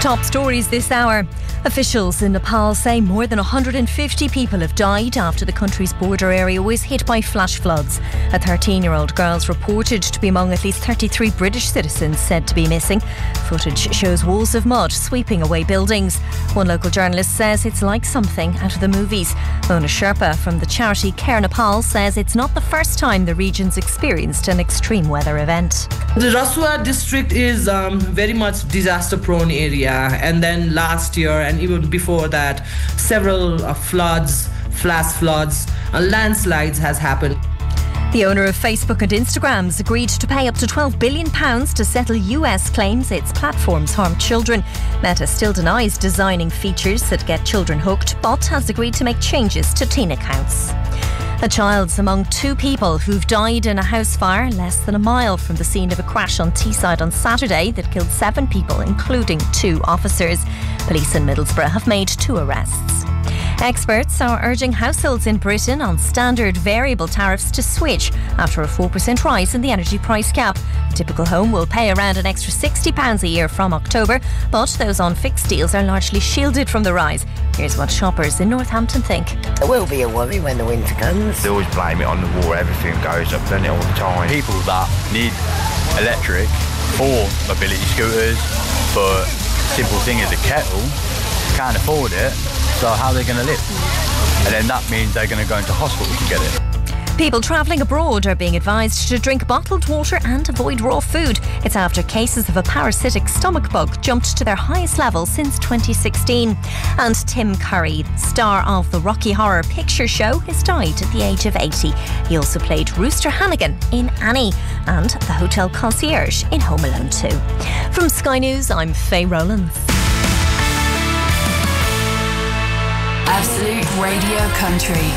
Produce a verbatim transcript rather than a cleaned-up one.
Top stories this hour. Officials in Nepal say more than one hundred fifty people have died after the country's border area was hit by flash floods. A thirteen-year-old girl is reported to be among at least thirty-three British citizens said to be missing. Footage shows walls of mud sweeping away buildings. One local journalist says it's like something out of the movies. Mona Sherpa from the charity Care Nepal says it's not the first time the region's experienced an extreme weather event. The Rasua district is um, very much disaster-prone area, and then last year and even before that, several uh, floods, flash floods, and landslides has happened. The owner of Facebook and Instagram has agreed to pay up to twelve billion pounds to settle U S claims its platforms harm children. Meta still denies designing features that get children hooked, but has agreed to make changes to teen accounts. A child's among two people who've died in a house fire less than a mile from the scene of a crash on Teesside on Saturday that killed seven people, including two officers. Police in Middlesbrough have made two arrests. Experts are urging households in Britain on standard variable tariffs to switch after a four percent rise in the energy price cap. A typical home will pay around an extra sixty pounds a year from October, but those on fixed deals are largely shielded from the rise. Here's what shoppers in Northampton think. There will be a worry when the winter comes. They always blame it on the war, everything goes up, doesn't it, all the time. People that need electric or mobility scooters, but simple thing is a kettle, can't afford it, so how are they going to live? And then that means they're going to go into hospital to get it. People travelling abroad are being advised to drink bottled water and avoid raw food. It's after cases of a parasitic stomach bug jumped to their highest level since twenty sixteen. And Tim Curry, star of the Rocky Horror Picture Show, has died at the age of eighty. He also played Rooster Hannigan in Annie and the hotel concierge in Home Alone two. From Sky News, I'm Faye Rowlands. Absolute Radio Country.